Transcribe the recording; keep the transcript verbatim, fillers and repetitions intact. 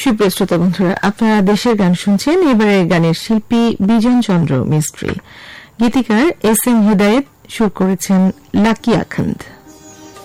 সুপ্রিয় শ্রোতা বন্ধুরা, আপনারা দেশের গান শুনছেন। এবারে গানের শিল্পী বিজন চন্দ্র মিস্ত্রি, গীতিকার এস এম হিদায়েত, সুর করেছেন লাকি আখন্দ।